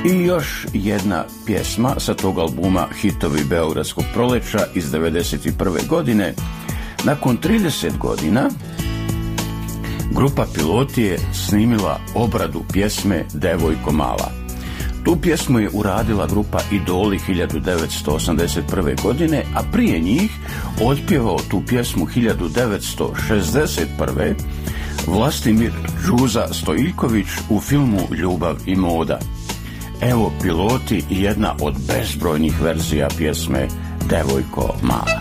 I još jedna pjesma sa tog albuma Hitovi Beogradskog proleća iz 1991. godine. Nakon 30 godina grupa Piloti je snimila obradu pjesme Devojko mala. Tu pjesmu je uradila grupa Idoli 1981. godine, a prije njih otpjevao tu pjesmu 1961. Vlastimir Đuza Stojiljković u filmu Ljubav i moda. Evo Piloti i jedna od bezbrojnih verzija pjesme Devojko mala.